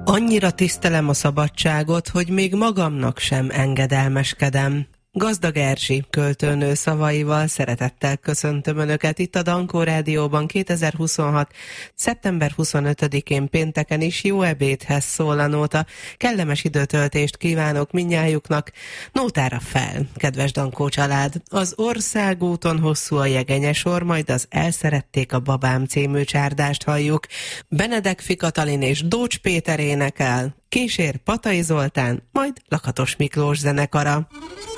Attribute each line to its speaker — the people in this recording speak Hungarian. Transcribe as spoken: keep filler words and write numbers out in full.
Speaker 1: Annyira tisztelem a szabadságot, hogy még magamnak sem engedelmeskedem. Gazdag Erzsi költőnő szavaival szeretettel köszöntöm Önöket itt a Dankó Rádióban kétezer-huszonhat. szeptember huszonötödikén pénteken is jó ebédhez szól a nóta. Kellemes időtöltést kívánok mindnyájuknak. Nótára fel, kedves Dankó család! Az országúton hosszú a jegenyesor, majd az Elszerették a babám című csárdást halljuk. Benedek Katalin és Dócs Péter énekel, kísér Patai Zoltán, majd Lakatos Miklós zenekara.